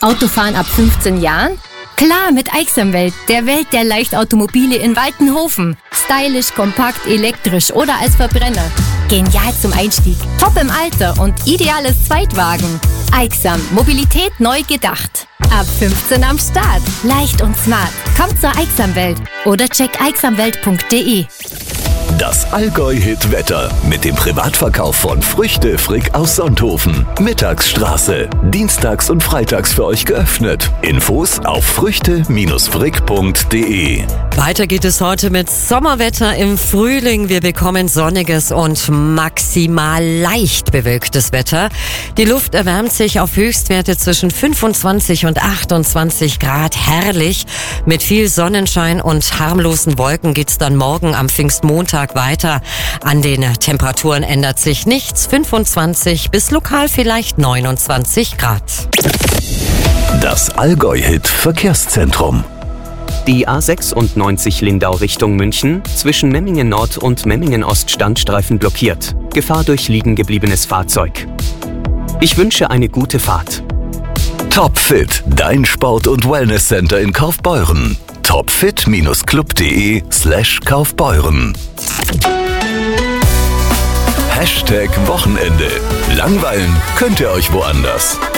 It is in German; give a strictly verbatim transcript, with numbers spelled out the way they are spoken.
Autofahren ab fünfzehn Jahren? Klar, mit Aixamwelt, der Welt der Leichtautomobile in Waltenhofen. Stylisch, kompakt, elektrisch oder als Verbrenner. Genial zum Einstieg, top im Alter und ideales Zweitwagen. Aixam, Mobilität neu gedacht. Ab fünfzehn am Start. Leicht und smart. Kommt zur Aixamwelt oder check aixamwelt punkt de. Das Allgäu-Hit-Wetter mit dem Privatverkauf von Früchte Frick aus Sonthofen. Mittagsstraße. Dienstags und freitags für euch geöffnet. Infos auf früchte frick punkt de. Weiter geht es heute mit Sommerwetter im Frühling. Wir bekommen sonniges und maximal leicht bewölktes Wetter. Die Luft erwärmt sich auf Höchstwerte zwischen fünfundzwanzig und achtundzwanzig Grad. Herrlich. Mit viel Sonnenschein und harmlosen Wolken geht's dann morgen am Pfingstmontag weiter. An den Temperaturen ändert sich nichts. fünfundzwanzig bis lokal vielleicht neunundzwanzig Grad. Das Allgäu-Hit Verkehrszentrum. Die A sechsundneunzig Lindau Richtung München, zwischen Memmingen Nord und Memmingen Ost Standstreifen blockiert. Gefahr durch liegen gebliebenes Fahrzeug. Ich wünsche eine gute Fahrt. Topfit, dein Sport- und Wellnesscenter in Kaufbeuren. topfit club punkt de slash Kaufbeuren. Hashtag Wochenende. Langweilen könnt ihr euch woanders.